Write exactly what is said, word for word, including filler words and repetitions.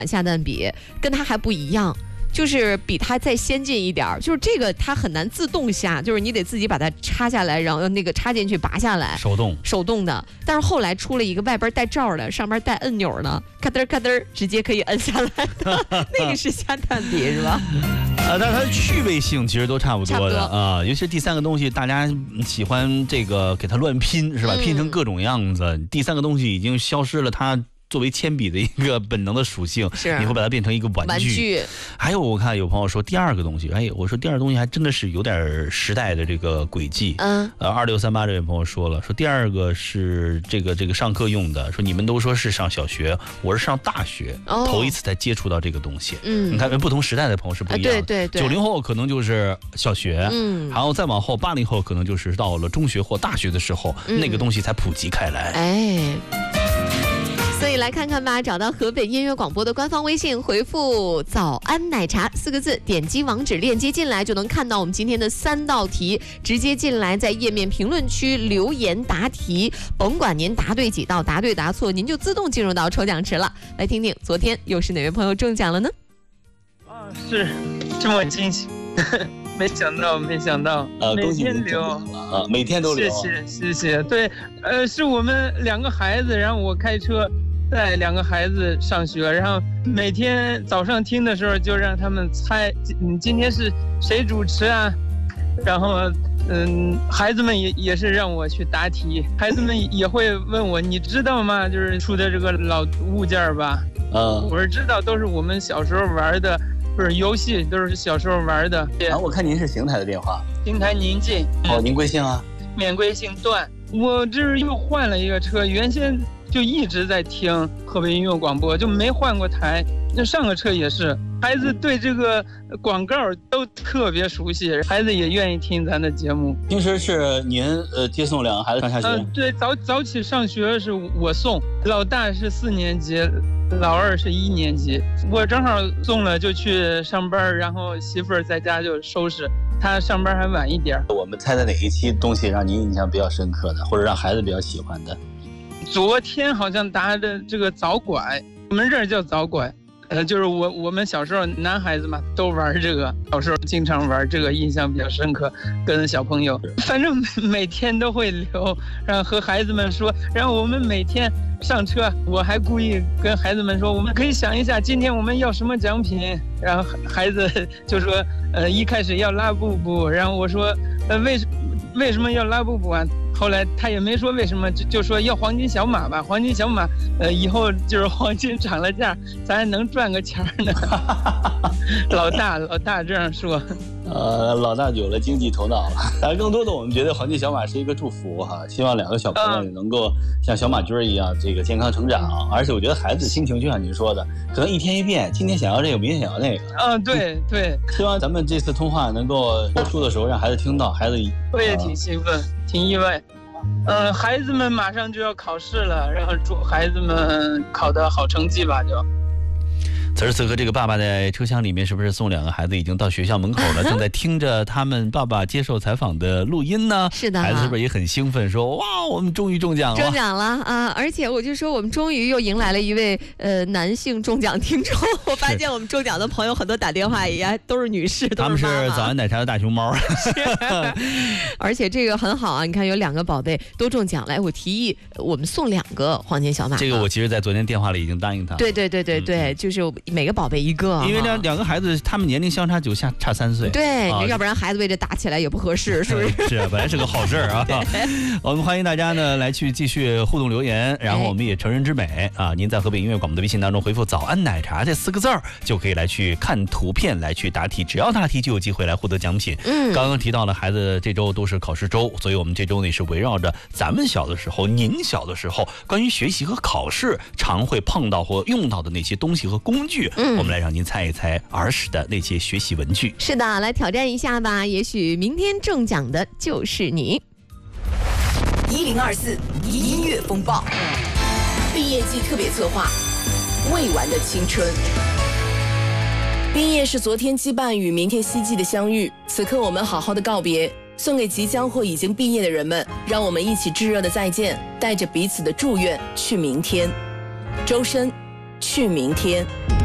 下蛋笔跟它还不一样。就是比它再先进一点儿，就是这个它很难自动下，就是你得自己把它插下来，然后那个插进去拔下来， 手动手动的。但是后来出了一个外边带罩的，上边带按钮的，咔噔咔噔直接可以摁下来的，那个是下蛋笔是吧？ 呃，但是它的趣味性其实都差不多的啊、呃，尤其是第三个东西，大家喜欢这个给它乱拼是吧？嗯、拼成各种样子。第三个东西已经消失了它作为铅笔的一个本能的属性， 是你会把它变成一个玩具。 玩具还有我看有朋友说第二个东西，哎，我说第二个东西还真的是有点时代的这个轨迹。嗯，呃，二六三八这位朋友说了，说第二个是这个这个上课用的，说你们都说是上小学，我是上大学，哦、头一次才接触到这个东西。嗯，你看不同时代的朋友是不一样的。 啊、对对对， 九零后可能就是小学，嗯，然后再往后八零后可能就是到了中学或大学的时候，嗯、那个东西才普及开来。 哎。所以来看看吧，找到河北音乐广播的官方微信，回复早安奶茶四个字，点击网址链接进来，就能看到我们今天的三道题，直接进来在页面评论区留言答题，甭管您答对几道，答对答错，您就自动进入到抽奖池了。来听听昨天又是哪位朋友中奖了呢？ 啊，是这么惊喜没想到没想到、 呃、 每天留啊，每天都留， 谢谢谢谢。对，呃，是我们两个孩子，然后我开车带两个孩子上学，然后每天早上听的时候就让他们猜，嗯，今天是谁主持啊？然后，嗯，孩子们也也是让我去答题，孩子们也会问我，你知道吗？就是出的这个老物件吧？嗯，我是知道，都是我们小时候玩的。不是游戏，都是小时候玩的。 啊，我看您是邢台的电话。 邢台宁晋。 哦，您贵姓啊？ 免贵姓段。我这是又换了一个车，原先就一直在听河北音乐广播，就没换过台。那上个车也是，孩子对这个广告都特别熟悉，孩子也愿意听咱的节目。 平时是您呃接送两个孩子上下学？ 呃，对，早早起上学是我送，老大是四年级。老二是一年级，我正好送了就去上班，然后媳妇儿在家就收拾，她上班还晚一点。 我们猜的哪一期东西让您印象比较深刻的，或者让孩子比较喜欢的？ 昨天好像答的这个早拐，我们这儿叫早拐，呃，就是我我们小时候男孩子嘛都玩这个，小时候经常玩这个，印象比较深刻。跟小朋友，反正每天都会留，然后和孩子们说，然后我们每天。上车，我还故意跟孩子们说，我们可以想一下，今天我们要什么奖品。然后孩子就说，呃，一开始要拉布布，然后我说，呃，为为什么要拉布布啊？后来他也没说为什么，就就说要黄金小马吧，黄金小马，呃，以后就是黄金涨了价，咱还能赚个钱呢。老大，老大这样说。 呃，老大有了经济头脑了。但更多的，我们觉得黄金小马是一个祝福哈，希望两个小朋友能够像小马驹一样，这个健康成长。而且我觉得孩子心情就像您说的，可能一天一变，今天想要这个，明天想要那个。 嗯，对对。 希望咱们这次通话能够播出的时候，让孩子听到，孩子我也挺兴奋，挺意外。嗯，孩子们马上就要考试了，然后祝孩子们考得好成绩吧，就。 此时此刻，这个爸爸在车厢里面是不是送两个孩子已经到学校门口了，正在听着他们爸爸接受采访的录音呢？ 是的， 孩子是不是也很兴奋，说哇，我们终于中奖了！ 中奖了啊！而且我就说，我们终于又迎来了一位呃男性中奖听众。我发现我们中奖的朋友很多打电话也都是女士，都是他们是早安奶茶的大熊猫。 而且这个很好啊，你看有两个宝贝都中奖了，我提议我们送两个黄金小马。 这个我其实，在昨天电话里已经答应他了。 对对对对对，嗯、就是。每个宝贝一个， 因为两两个孩子，他们年龄相差就差差三岁， 对，啊、要不然孩子为这打起来也不合适，是不是？ 是啊，本来是个好事啊。我们欢迎大家呢来去继续互动留言，然后我们也成人之美啊，您在河北音乐广播的微信当中回复"早安奶茶"这四个字儿，就可以来去看图片来去答题，只要答题就有机会来获得奖品。嗯，刚刚提到了孩子这周都是考试周，所以我们这周呢是围绕着咱们小的时候、您小的时候关于学习和考试常会碰到或用到的那些东西和工具。嗯，我们来让您猜一猜儿时的那些学习文具。 是的，来挑战一下吧，也许明天中奖的就是你。 一零二四音乐风暴，毕业季特别策划，未完的青春。毕业是昨天羁绊与明天希冀的相遇，此刻我们好好的告别，送给即将或已经毕业的人们，让我们一起炙热的再见，带着彼此的祝愿去明天。周深，去明天。